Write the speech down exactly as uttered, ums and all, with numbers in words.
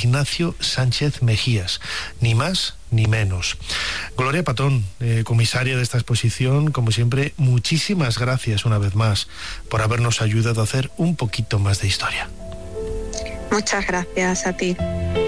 Ignacio Sánchez Mejías, ni más ni menos. Gloria Patón, eh, comisaria de esta exposición, como siempre, muchísimas gracias una vez más por habernos ayudado a hacer un poquito más de historia. Muchas gracias a ti.